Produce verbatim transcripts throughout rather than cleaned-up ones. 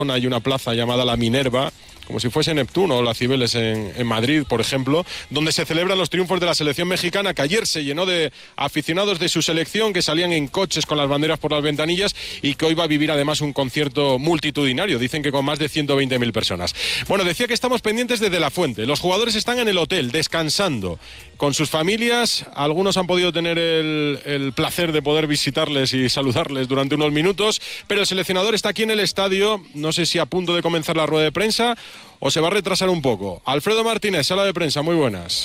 hay una plaza llamada La Minerva, como si fuese Neptuno o la Cibeles en, en Madrid, por ejemplo, donde se celebran los triunfos de la selección mexicana, que ayer se llenó de aficionados de su selección, que salían en coches con las banderas por las ventanillas, y que hoy va a vivir además un concierto multitudinario, dicen que con más de ciento veinte mil personas. Bueno, decía que estamos pendientes de De La Fuente. Los jugadores están en el hotel, descansando, con sus familias. Algunos han podido tener el, el placer de poder visitarles y saludarles durante unos minutos, pero el seleccionador está aquí en el estadio, no sé si a punto de comenzar la rueda de prensa o se va a retrasar un poco. Alfredo Martínez, sala de prensa, muy buenas.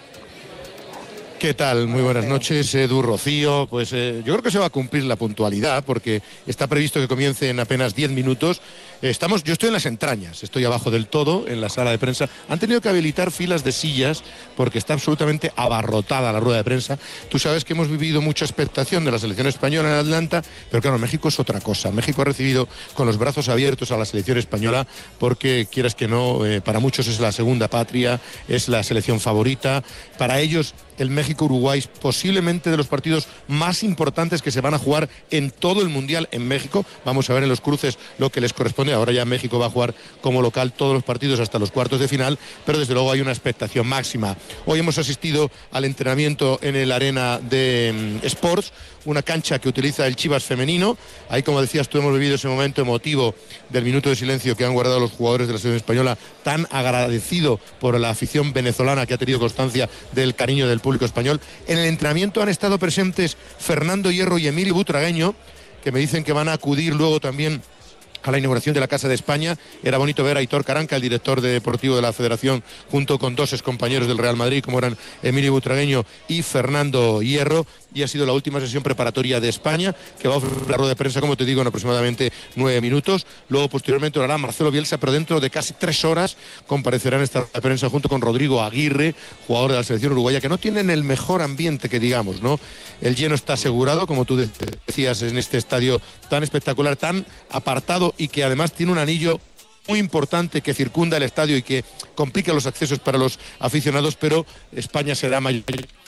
¿Qué tal? Muy buenas noches, Edu, Rocío. Pues eh, yo creo que se va a cumplir la puntualidad porque está previsto que comience en apenas diez minutos. Eh, estamos, yo estoy en las entrañas, estoy abajo del todo en la sala de prensa. Han tenido que habilitar filas de sillas porque está absolutamente abarrotada la rueda de prensa. Tú sabes que hemos vivido mucha expectación de la selección española en Atlanta, pero claro, México es otra cosa. México ha recibido con los brazos abiertos a la selección española porque, quieras que no, eh, para muchos es la segunda patria, es la selección favorita. Para ellos, el México-Uruguay posiblemente de los partidos más importantes que se van a jugar en todo el Mundial en México. Vamos a ver en los cruces lo que les corresponde. Ahora ya México va a jugar como local todos los partidos hasta los cuartos de final, pero desde luego hay una expectación máxima. Hoy hemos asistido al entrenamiento en el Arena de um, Sports, una cancha que utiliza el Chivas femenino. Ahí, como decías tú, hemos vivido ese momento emotivo del minuto de silencio que han guardado los jugadores de la selección española, tan agradecido por la afición venezolana que ha tenido constancia del cariño del público español. En el entrenamiento han estado presentes Fernando Hierro y Emilio Butragueño, que me dicen que van a acudir luego también a la inauguración de la Casa de España. Era bonito ver a Aitor Caranca, el director de deportivo de la Federación, junto con dos excompañeros del Real Madrid, como eran Emilio Butragueño y Fernando Hierro. Y ha sido la última sesión preparatoria de España, que va a ofrecer la rueda de prensa, como te digo, en aproximadamente nueve minutos. Luego, posteriormente, lo hará Marcelo Bielsa, pero dentro de casi tres horas comparecerá en esta rueda de prensa junto con Rodrigo Aguirre, jugador de la selección uruguaya, que no tienen el mejor ambiente, que digamos, ¿no? El lleno está asegurado, como tú decías, en este estadio tan espectacular, tan apartado, y que además tiene un anillo muy importante que circunda el estadio y que complica los accesos para los aficionados, pero España será mayor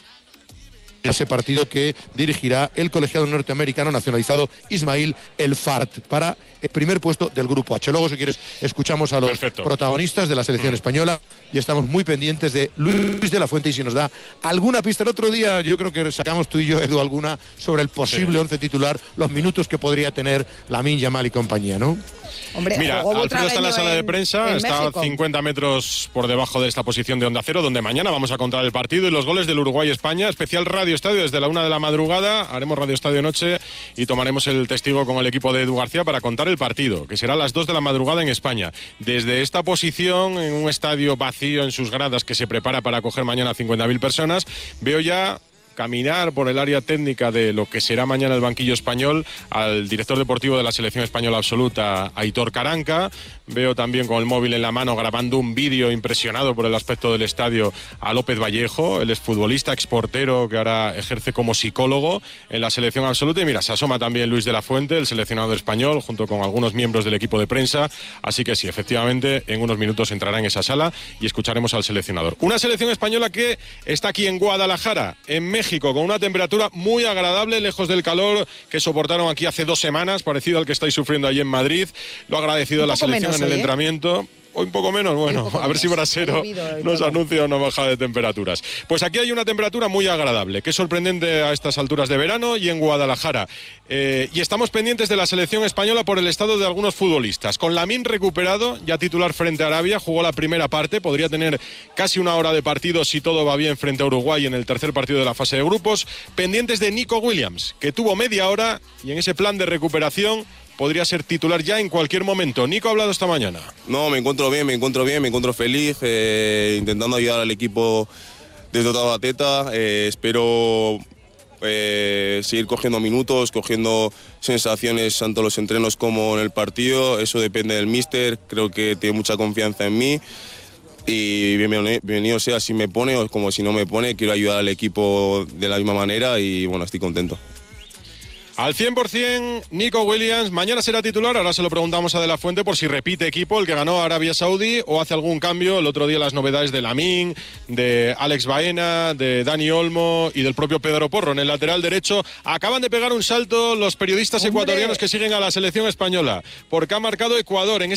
ese partido que dirigirá el colegiado norteamericano nacionalizado Ismail El Fard para el primer puesto del grupo H. Luego, si quieres, escuchamos a los Perfecto. protagonistas de la selección española y estamos muy pendientes de Luis de la Fuente, y si nos da alguna pista. El otro día yo creo que sacamos tú y yo, Edu, alguna sobre el posible sí. once titular, los minutos que podría tener Lamine Yamal y compañía, ¿no? Hombre, Mira, Alfredo está en la sala de prensa, está a cincuenta metros por debajo de esta posición de Onda Cero, donde mañana vamos a contar el partido y los goles del Uruguay-España. Especial Radio Estadio desde la una de la madrugada. Haremos Radio Estadio Noche y tomaremos el testigo con el equipo de Edu García para contar el partido, que será a las dos de la madrugada en España. Desde esta posición, en un estadio vacío en sus gradas que se prepara para acoger mañana a cincuenta mil personas, veo ya caminar por el área técnica de lo que será mañana el banquillo español al director deportivo de la selección española absoluta, Aitor Caranca. Veo también con el móvil en la mano grabando un vídeo, impresionado por el aspecto del estadio, a López Vallejo, el exfutbolista, exportero que ahora ejerce como psicólogo en la selección absoluta. Y mira, se asoma también Luis de la Fuente, el seleccionador español, junto con algunos miembros del equipo de prensa. Así que sí, efectivamente, en unos minutos entrará en esa sala y escucharemos al seleccionador. Una selección española que está aquí en Guadalajara, en México, con una temperatura muy agradable, lejos del calor que soportaron aquí hace dos semanas, parecido al que estáis sufriendo allí en Madrid. Lo ha agradecido la selección en el entrenamiento. Hoy un poco menos, bueno, poco a ver menos. Si Brasero nos anuncia una bajada de temperaturas. Pues aquí hay una temperatura muy agradable, que es sorprendente a estas alturas de verano y en Guadalajara. Eh, y estamos pendientes de la selección española por el estado de algunos futbolistas. Con Lamine recuperado, ya titular frente a Arabia, jugó la primera parte, podría tener casi una hora de partido si todo va bien frente a Uruguay en el tercer partido de la fase de grupos. Pendientes de Nico Williams, que tuvo media hora y en ese plan de recuperación podría ser titular ya en cualquier momento. Nico ha hablado esta mañana. No, me encuentro bien, me encuentro bien, me encuentro feliz, eh, intentando ayudar al equipo desde toda la teta. Eh, espero eh, seguir cogiendo minutos, cogiendo sensaciones tanto en los entrenos como en el partido. Eso depende del míster, creo que tiene mucha confianza en mí. Y bienvenido, bienvenido sea si me pone o como si no me pone. Quiero ayudar al equipo de la misma manera y bueno, estoy contento. Al cien por ciento, Nico Williams, mañana será titular, ahora se lo preguntamos a De La Fuente por si repite equipo, el que ganó a Arabia Saudí, o hace algún cambio. El otro día las novedades de Lamine, de Alex Baena, de Dani Olmo y del propio Pedro Porro en el lateral derecho. Acaban de pegar un salto los periodistas ¡Hombre! ecuatorianos que siguen a la selección española, porque ha marcado Ecuador en ese